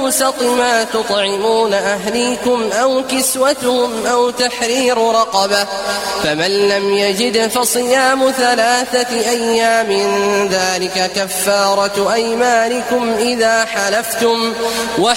أوسط ما تطعمون أهليكم أو كسوتهم أو تحرير رقبة، فمن لم يجد فصيام 3 أيام، ذلك كفارة أيمانكم إذا حلفتم،